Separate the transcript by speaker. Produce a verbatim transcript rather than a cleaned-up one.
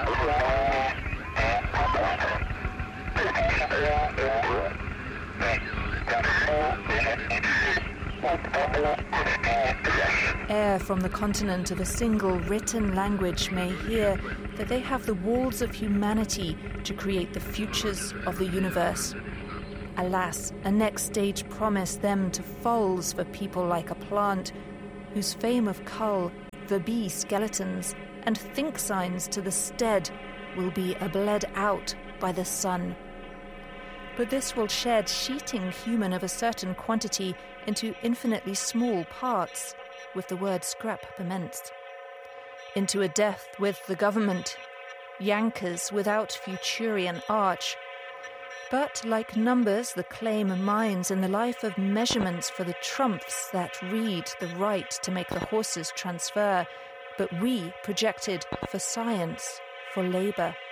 Speaker 1: Ere from the continent of a single written language may hear that they have the walls of humanity to create the futures of the universe. Alas, a next stage promised them to falls for people like a plant, whose fame of cull, verbi skeletons, and think signs to the stead will be abled out by the sun. But this will shed sheeting human of a certain quantity into infinitely small parts, with the word scrap-pement, into a death with the government, yankers without futurian arch. But like numbers the claim minds in the life of measurements for the trumps that read the right to make the horses transfer, but we projected for science, for labour.